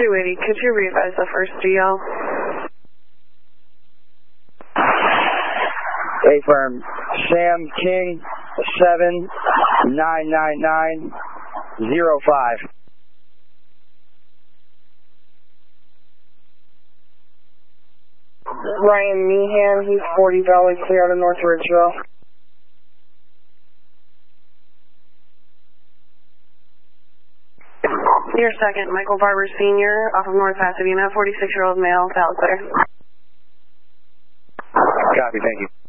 280, could you re-advise the first DL? A-firm, Sam King, 799905. Ryan Meehan, he's 40 Valley, clear out of North Ridgeville. Your second, Michael Barber Sr., off of North Pasadena, 46-year-old male, Valley clear. Copy, thank you.